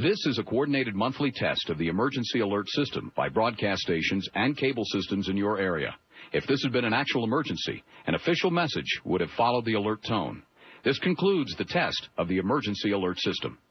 This is a coordinated monthly test of the emergency alert system by broadcast stations and cable systems in your area. If this had been an actual emergency, an official message would have followed the alert tone. This concludes the test of the emergency alert system.